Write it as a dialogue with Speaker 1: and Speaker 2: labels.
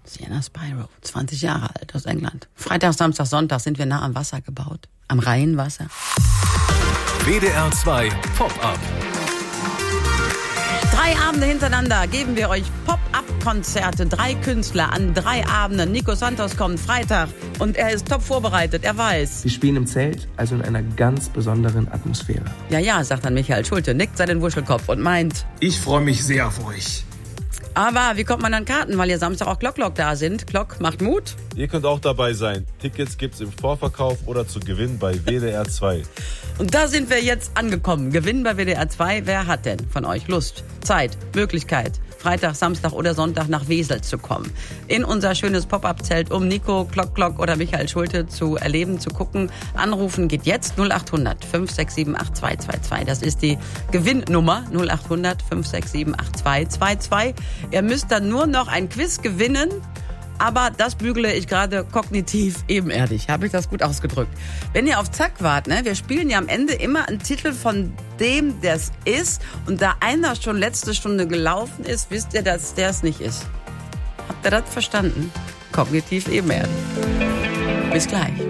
Speaker 1: Sienna Spyro, 20 Jahre alt, aus England. Freitag, Samstag, Sonntag sind wir nah am Wasser gebaut. Am Rheinwasser.
Speaker 2: WDR 2 Pop-Up.
Speaker 1: 3 Abende hintereinander geben wir euch Pop-Up-Konzerte. 3 Künstler an 3 Abenden. Nico Santos kommt Freitag und er ist top vorbereitet, er weiß.
Speaker 3: Wir spielen im Zelt, also in einer ganz besonderen Atmosphäre.
Speaker 1: Ja, sagt dann Michael Schulte, nickt seinen Wuschelkopf und meint...
Speaker 4: Ich freue mich sehr auf euch.
Speaker 1: Aber wie kommt man an Karten, weil ihr Samstag auch Glock da sind? Glock macht Mut.
Speaker 5: Ihr könnt auch dabei sein. Tickets gibt's im Vorverkauf oder zu Gewinn bei WDR 2.
Speaker 1: Und da sind wir jetzt angekommen. Gewinn bei WDR 2. Wer hat denn von euch Lust, Zeit, Möglichkeit, Freitag, Samstag oder Sonntag nach Wesel zu kommen? In unser schönes Pop-Up-Zelt, um Nico, Glock oder Michael Schulte zu erleben, zu gucken. Anrufen geht jetzt 0800 567 8222. Das ist die Gewinnnummer 0800 567 8222. Ihr müsst dann nur noch ein Quiz gewinnen. Aber das bügele ich gerade kognitiv ebenerdig. Habe ich das gut ausgedrückt? Wenn ihr auf Zack wart, ne? Wir spielen ja am Ende immer einen Titel von dem, der es ist. Und da einer schon letzte Stunde gelaufen ist, wisst ihr, dass der es nicht ist. Habt ihr das verstanden? Kognitiv ebenerdig. Bis gleich.